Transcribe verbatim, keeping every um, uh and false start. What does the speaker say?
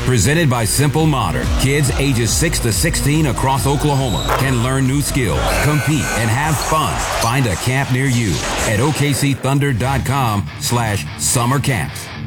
Presented by Simple Modern, kids ages six to sixteen across Oklahoma can learn new skills, compete, and have fun. Find a camp near you at O K C Thunder dot com slash summer camps.